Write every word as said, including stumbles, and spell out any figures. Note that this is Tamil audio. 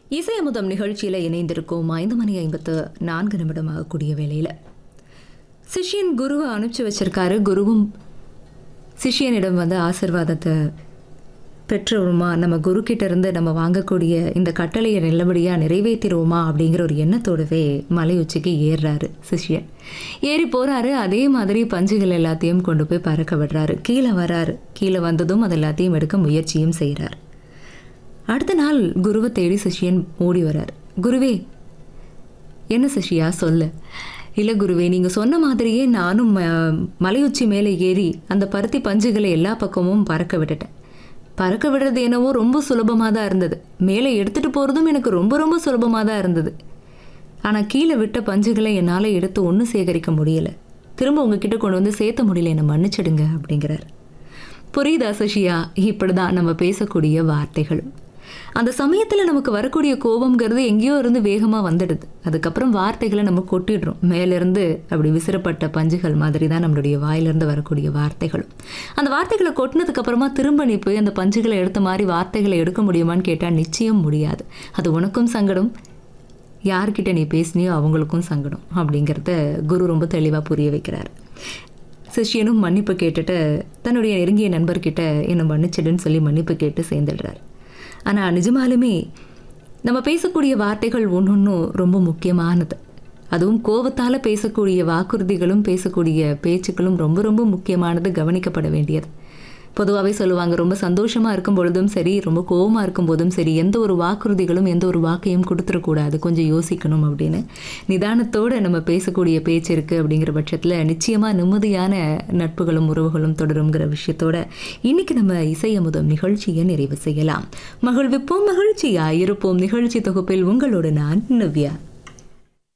இசை அமுதம் நிகழ்ச்சியில் இணைந்திருக்கும் ஐந்து மணி ஐம்பத்து நான்கு நிமிடம் ஆகக்கூடிய வேளையில் சிஷ்யன் குருவை அனுப்பிச்சு வச்சிருக்காரு. குருவும் சிஷ்யனிடம் வந்து ஆசிர்வாதத்தை பெற்றுருமா, நம்ம குரு கிட்ட இருந்து நம்ம வாங்கக்கூடிய இந்த கட்டளையை நல்லபடியாக நிறைவேற்றிடுவோமா அப்படிங்கிற ஒரு எண்ணத்தோடவே மலை உச்சிக்கு ஏறுறாரு சிஷ்யன். ஏறி போகிறாரு. அதே மாதிரி பஞ்சுகள் எல்லாத்தையும் கொண்டு போய் பறக்க விடுறாரு. கீழே வராரு. கீழே வந்ததும் அது எல்லாத்தையும் எடுக்க முயற்சியும் செய்கிறார். அடுத்த நாள் குருவை தேடி சிஷ்யன் ஓடி வர்றார். குருவே, என்ன சிஷ்யா சொல்ல? இல்லை குருவே, நீங்கள் சொன்ன மாதிரியே நானும் மலையுச்சி மேலே ஏறி அந்த பருத்தி பஞ்சுகளை எல்லா பக்கமும் பறக்க விட்டுட்டேன். பறக்க விடுறது என்னவோ ரொம்ப சுலபமாக தான் இருந்தது. மேலே எடுத்துகிட்டு போகிறதும் எனக்கு ரொம்ப ரொம்ப சுலபமாக தான் இருந்தது. ஆனால் கீழே விட்ட பஞ்சுகளை என்னால் எடுத்து ஒன்று சேகரிக்க முடியலை. திரும்ப உங்ககிட்ட கொண்டு வந்து சேர்த்த முடியல, என்னை மன்னிச்சிடுங்க அப்படிங்கிறார். புரியுதா சிஷ்யா? இப்படி தான் நம்ம பேசக்கூடிய வார்த்தைகளும். அந்த சமயத்தில் நமக்கு வரக்கூடிய கோபம்ங்கிறது எங்கேயோ இருந்து வேகமாக வந்துடுது. அதுக்கப்புறம் வார்த்தைகளை நம்ம கொட்டிடுறோம். மேலேருந்து அப்படி விசிறப்பட்ட பஞ்சுகள் மாதிரி தான் நம்மளுடைய வாயிலிருந்து வரக்கூடிய வார்த்தைகளும். அந்த வார்த்தைகளை கொட்டினதுக்கப்புறமா திரும்ப நீ போய் அந்த பஞ்சுகளை எடுத்த மாதிரி வார்த்தைகளை எடுக்க முடியுமான்னு கேட்டால் நிச்சயம் முடியாது. அது உனக்கும் சங்கடம், யார்கிட்ட நீ பேசினியோ அவங்களுக்கும் சங்கடம் அப்படிங்கிறத குரு ரொம்ப தெளிவாக புரிய வைக்கிறார். சிஷ்யனும் மன்னிப்பு கேட்டுட்டு தன்னுடைய நெருங்கிய நண்பர்கிட்ட என்னை மன்னிச்சிடுன்னு சொல்லி மன்னிப்பு கேட்டு சேர்ந்துடுறார். ஆனால் நிஜமாலுமே நம்ம பேசக்கூடிய வார்த்தைகள் ஒன்று ஒன்றும் ரொம்ப முக்கியமானது. அதுவும் கோபத்தால் பேசக்கூடிய வாக்குறுதிகளும் பேசக்கூடிய பேச்சுக்களும் ரொம்ப ரொம்ப முக்கியமானது, கவனிக்கப்பட வேண்டியது. பொதுவாகவே சொல்லுவாங்க, ரொம்ப சந்தோஷமாக இருக்கும் பொழுதும் சரி, ரொம்ப கோபமாக இருக்கும் போதும் சரி, எந்த ஒரு வாக்குறுதிகளும் எந்த ஒரு வாக்கையும் கொடுத்துடக்கூடாது, கொஞ்சம் யோசிக்கணும் அப்படின்னு. நிதானத்தோடு நம்ம பேசக்கூடிய பேச்சு இருக்குது அப்படிங்கிற பட்சத்தில் நிச்சயமாக நிம்மதியான நட்புகளும் உறவுகளும் தொடருங்கிற விஷயத்தோட இன்னைக்கு நம்ம இசை அமுதம் நிகழ்ச்சியை நிறைவு செய்யலாம். மகிழ்விப்போம், மகிழ்ச்சியாக இருப்போம். நிகழ்ச்சி தொகுப்பில் உங்களோடு நான் நவ்யா.